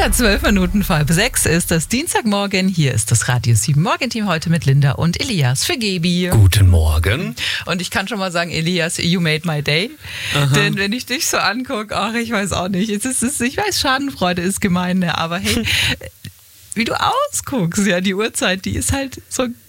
Ja, 12 Minuten vor 6 ist das Dienstagmorgen. Hier ist das Radio 7 Morgenteam heute mit Linda und Elias für Gebi. Guten Morgen. Und ich kann schon mal sagen, Elias, you made my day. Aha. Denn wenn ich dich so angucke, ach, ich weiß auch nicht. Ich weiß, Schadenfreude ist gemein, aber hey, wie du ausguckst, ja, die Uhrzeit, die ist halt so